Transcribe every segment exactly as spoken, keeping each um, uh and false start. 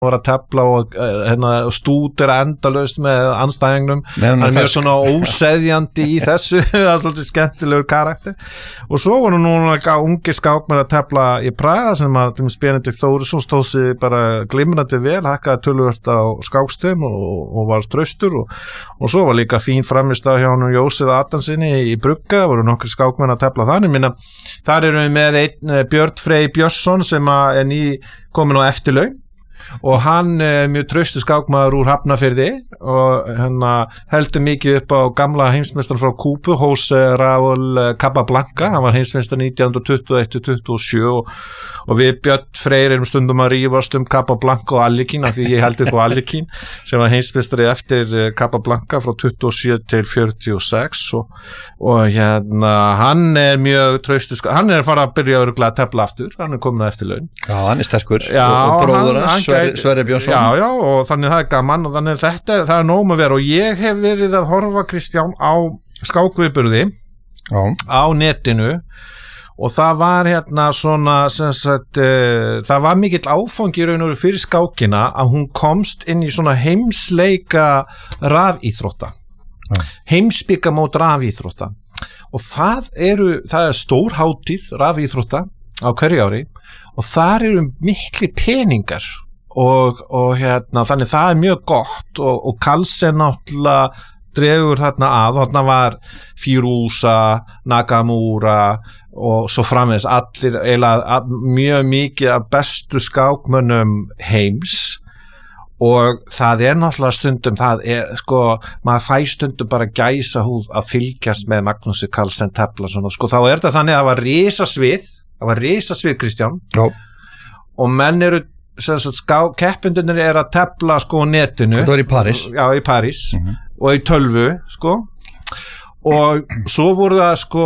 var að tefla og hérna, stútir endalaust með anstæðingnum hann er mjög svona óseðjandi í þessu það er svolítið skemmtilegur karakter og svo voru núna ungi skákmenn að tefla í Praga sem að til Benedikt Þórisson stóð sig bara glimrandi vel, hakkaði töluvert á skákstöðum og, og var traustur og, og svo var líka fín framistað hjá honum Jósef Adamsinni í Brugga, voru nokkri skákmenn að tefla þannig minna, þar erum við með einn Björn Frey Björnsson sem er ný komin á eftirlaun og hann er mjög traustu skákmaður úr Hafnarfirði og hann heldur mikið upp á gamla heimsmeistar frá Kúbu, José Raúl Capablanca, hann var heimsmeistar nítján hundruð tuttugu og eitt til tuttugu og sjö og, og við Björn Freyr erum stundum að rífast um Capablanca og Allikín af því ég held upp á Allikín sem var heimsmeistari eftir Capablanca frá tuttugu og sjö til fjörutíu og sex og, og hérna hann er mjög traustu skákmaður, hann er farið að byrja örugglega að tefla aftur, hann er komin á eftirlaun. Já, hann er sterkur Já, og, og bróður hans hann, Sverrir Björnsson. Já, já, og þannig það er gaman og þannig þetta er, það er nóg með vera og ég hef verið að horfa Kristján á skákviðburði á netinu og það var hérna svona sem sagt, uh, það var mikill áfangi raun og fyrir skákina að hún komst inn í svona heimsleika rafíþrótta heimsbyggamót rafíþrótta og það eru, það er stór hátíð rafíþrótta á hverju ári og þar eru mikli peningar og, og hérna, þannig það er mjög gott og, og Carlsen náttúrulega dregur þarna að og þarna var Firouzja, Nakamura og svo framvegis allir eiginlega mjög mikið af bestu skákmönnum heims og það er náttúrulega stundum það er, sko, maður fæ stundum bara gæsahúð að fylgjast með Magnúsi Carlsen tefla svona, sko, þá er þetta þannig að það var risasvið það var risasvið Kristján Já. og menn eru keppendunir er að tefla sko á netinu þetta var í París, já, í París mm-hmm. og í tölvu sko og svo voru það sko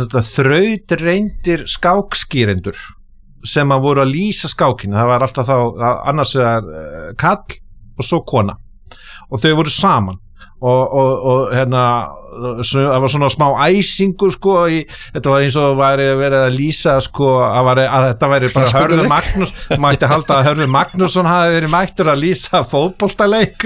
þrautreyndir skákskýrendur sem að voru að lýsa skákinu það var alltaf þá annars vegar kall og svo kona og þau voru saman og, og, og hérna það var svona smá æsingur sko í, þetta var eins og væri verið að lýsa sko að, var, að þetta væri bara Hörður Magnús, mætti halda að Hörður Magnússon hafi verið mættur að lýsa fótboltaleik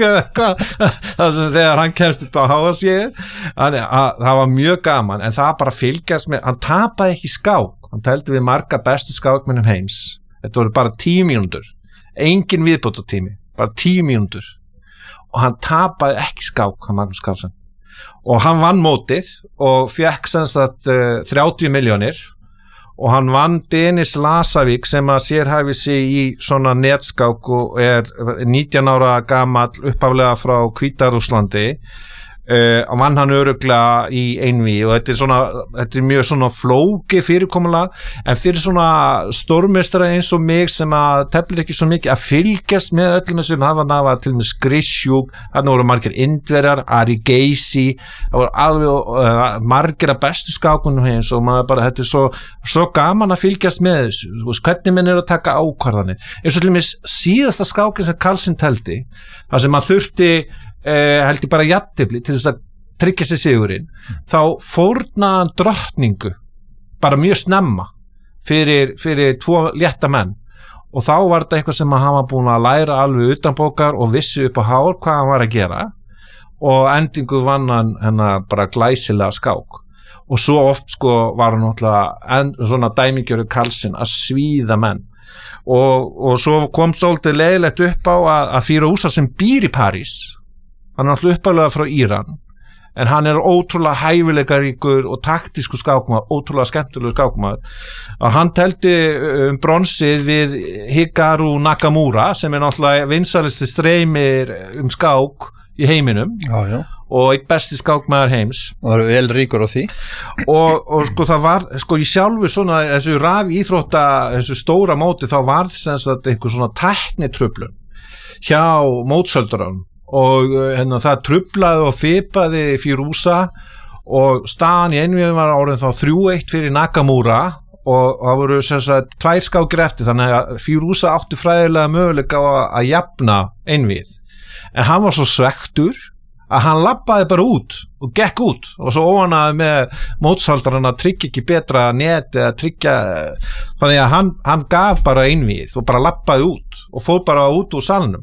það sem þegar hann kemst upp á H S J þannig að það var mjög gaman en það bara fylgjast með, hann tapaði ekki skák hann teldi við marga bestu skákmennum heims þetta voru bara tíu mínútur engin viðbótartími, bara tíu mínútur og hann tapaði ekki skák hann Magnús Carlsen og hann vann mótið og fekk semst að uh, þrjátíu milljónir og hann vann Denis Lasavík sem að sérhæfi sig í svona netskák og er nítján ára gamall upphaflega frá Hvíta-Rússlandi uh, og vann hann örugglega í einví og þetta er svona þetta er mjög svona flóki fyrirkomulag en fyrir svona stórmeistara eins og mig sem að teflir ekki svo mikið að fylgjast með öllum þessum hafa það var til og með Grisjúk þarna voru margir indverjar, Ari Geisi það voru alveg uh, margir að bestu skákunum hins og maður bara þetta er svo, svo gaman að fylgjast með þessu hvernig menn eru að taka ákvarðanir eins og til og með síðasta skákin sem Carlsen teldi þar sem hann þurfti Eh, held ég bara jafntefli til þess að tryggja sig sigurinn þá fórnaði hann drottningu bara mjög snemma fyrir, fyrir tvo létta menn og þá var þetta eitthvað sem hann var búin að læra alveg utanbókar og vissi upp á hár hvað hann var að gera og endingu vann hann hennar bara glæsilega skák og svo oft sko var hann náttúrulega svona dæmigjöru Carlsen að svíða menn og, og svo kom svolítið leiðilegt upp á að, að Firouzja sem býr í París hann er alltaf uppalega frá Íran en hann er ótrúlega hæfileikaríkur og taktísku skákmaður, ótrúlega skemmtilegu skákmaður og hann teldi um bronsið við Hikaru Nakamura sem er náttúrulega vinsalisti streymir um skák í heiminum já, já. og einn besti skákmaður heims og það eru vel ríkur á því og, og sko það var sko í sjálfu svona þessu rafíþrótta þessu stóra móti þá var þess að einhver svona tæknitruflun hjá mótshöldurum og hérna það truflaði og fipaði Firouzja og staðan í einvíðum var orðin þá þrjú eitt fyrir Nakamura og það voru sem sagt tvær skákir eftir þannig að Firouzja átti fræðilega möguleika á að jafna einvíð en hann var svo svektur að hann labbaði bara út og gekk út og svo óanaði með mótsaldarinn að tryggja ekki betra net eða tryggja, þannig að hann, hann gaf bara einvíð og bara labbaði út og fór bara út úr salnum